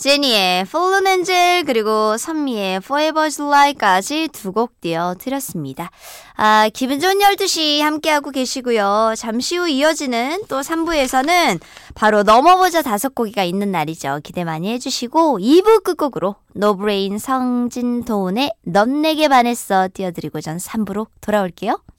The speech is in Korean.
제니의 Fallen Angel 그리고 선미의 Forever's Like까지 두 곡 띄워드렸습니다. 기분 좋은 12시 함께하고 계시고요. 잠시 후 이어지는 또 3부에서는 바로 넘어보자 5곡이가 있는 날이죠. 기대 많이 해주시고 2부 끝곡으로 노브레인 성진도훈의 넌 내게 반했어 띄워드리고 전 3부로 돌아올게요.